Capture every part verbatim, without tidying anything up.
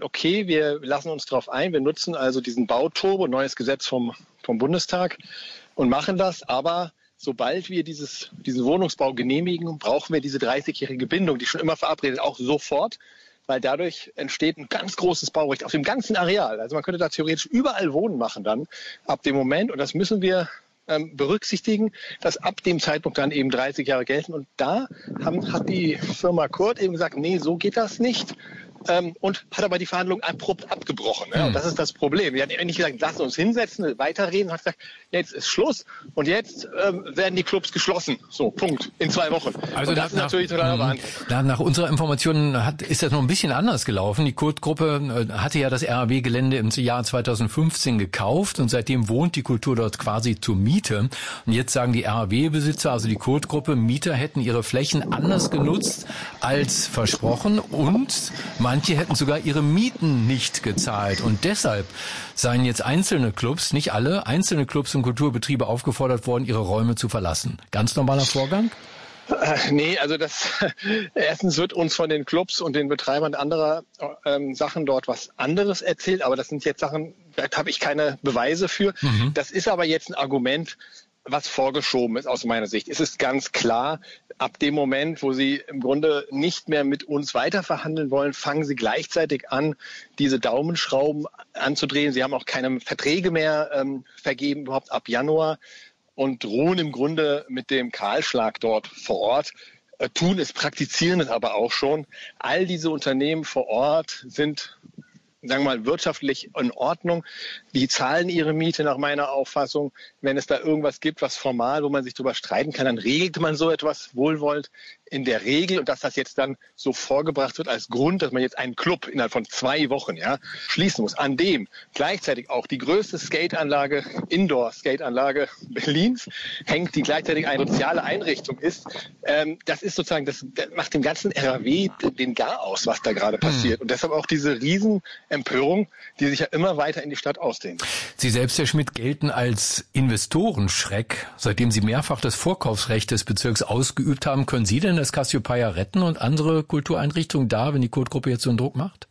okay, wir lassen uns darauf ein, wir nutzen also diesen Bauturbo, neues Gesetz vom, vom Bundestag und machen das, aber sobald wir dieses, diesen Wohnungsbau genehmigen, brauchen wir diese dreißigjährige Bindung, die schon immer verabredet, auch sofort, weil dadurch entsteht ein ganz großes Baurecht auf dem ganzen Areal. Also man könnte da theoretisch überall Wohnen machen dann ab dem Moment und das müssen wir ähm, berücksichtigen, dass ab dem Zeitpunkt dann eben dreißig Jahre gelten. Und da haben, hat die Firma Kurt eben gesagt, nee, so geht das nicht. Ähm, und hat aber die Verhandlungen abrupt abgebrochen. Ja? Und das ist das Problem. Die hat nicht gesagt, lass uns hinsetzen, weiterreden, hat gesagt, jetzt ist Schluss und jetzt ähm, werden die Clubs geschlossen. So, Punkt. In zwei Wochen. Also und das nach, ist natürlich total nach, nach, nach unserer Information hat, ist das noch ein bisschen anders gelaufen. Die Kurt-Gruppe hatte ja das R A W-Gelände im Jahr zweitausendfünfzehn gekauft und seitdem wohnt die Kultur dort quasi zur Miete. Und jetzt sagen die R A W-Besitzer, also die Kurt-Gruppe, Mieter hätten ihre Flächen anders genutzt als versprochen und manche hätten sogar ihre Mieten nicht gezahlt. Und deshalb seien jetzt einzelne Clubs, nicht alle, einzelne Clubs und Kulturbetriebe aufgefordert worden, ihre Räume zu verlassen. Ganz normaler Vorgang? Äh, nee, also das erstens wird uns von den Clubs und den Betreibern anderer ähm, Sachen dort was anderes erzählt, aber das sind jetzt Sachen, da habe ich keine Beweise für. Mhm. Das ist aber jetzt ein Argument, was vorgeschoben ist aus meiner Sicht. Es ist ganz klar, ab dem Moment, wo Sie im Grunde nicht mehr mit uns weiterverhandeln wollen, fangen Sie gleichzeitig an, diese Daumenschrauben anzudrehen. Sie haben auch keine Verträge mehr ähm, vergeben, überhaupt ab Januar, und drohen im Grunde mit dem Kahlschlag dort vor Ort. Äh, tun es, praktizieren es aber auch schon. All diese Unternehmen vor Ort sind, sagen wir mal, wirtschaftlich in Ordnung. Die zahlen ihre Miete nach meiner Auffassung. Wenn es da irgendwas gibt, was formal, wo man sich drüber streiten kann, dann regelt man so etwas wohlwollend in der Regel. Und dass das jetzt dann so vorgebracht wird als Grund, dass man jetzt einen Club innerhalb von zwei Wochen ja, schließen muss, an dem gleichzeitig auch die größte Skateanlage, Indoor-Skateanlage Berlins hängt, die gleichzeitig eine soziale Einrichtung ist, ähm, das ist sozusagen, das, das macht dem ganzen R A W den Garaus, was da gerade passiert. Und deshalb auch diese Riesenempörung, die sich ja immer weiter in die Stadt ausdehnt. Sie selbst, Herr Schmidt, gelten als Investorenschreck. Seitdem Sie mehrfach das Vorkaufsrecht des Bezirks ausgeübt haben, können Sie denn das Cassiopeia retten und andere Kultureinrichtungen da, wenn die Kurt-Gruppe jetzt so einen Druck macht?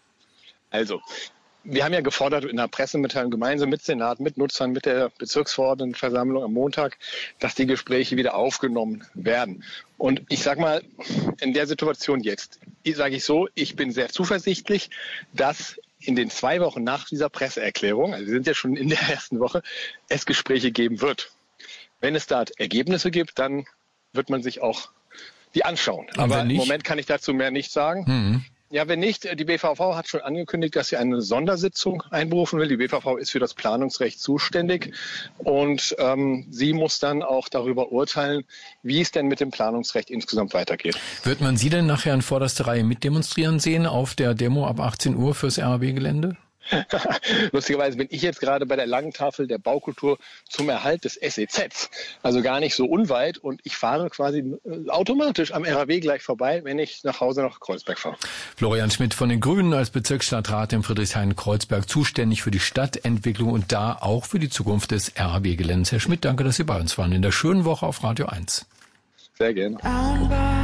Also, wir haben ja gefordert in der Pressemitteilung gemeinsam mit Senat, mit Nutzern, mit der Bezirksverordnetenversammlung am Montag, dass die Gespräche wieder aufgenommen werden. Und ich sag mal, in der Situation jetzt, sage ich so, ich bin sehr zuversichtlich, dass in den zwei Wochen nach dieser Presseerklärung, also wir sind ja schon in der ersten Woche, es Gespräche geben wird. Wenn es da Ergebnisse gibt, dann wird man sich auch die anschauen. Aber im Moment kann ich dazu mehr nicht sagen. Mhm. Ja, wenn nicht, die B V V hat schon angekündigt, dass sie eine Sondersitzung einberufen will. Die B V V ist für das Planungsrecht zuständig und ähm, sie muss dann auch darüber urteilen, wie es denn mit dem Planungsrecht insgesamt weitergeht. Wird man Sie denn nachher in vorderster Reihe mitdemonstrieren sehen auf der Demo ab achtzehn Uhr fürs R A W-Gelände? Lustigerweise bin ich jetzt gerade bei der langen Tafel der Baukultur zum Erhalt des S E Zs, also gar nicht so unweit, und ich fahre quasi automatisch am R A W gleich vorbei, wenn ich nach Hause nach Kreuzberg fahre. Florian Schmidt von den Grünen als Bezirksstadtrat in Friedrichshain-Kreuzberg, zuständig für die Stadtentwicklung und da auch für die Zukunft des R A W-Geländes. Herr Schmidt, danke, dass Sie bei uns waren in der schönen Woche auf Radio eins. Sehr gerne.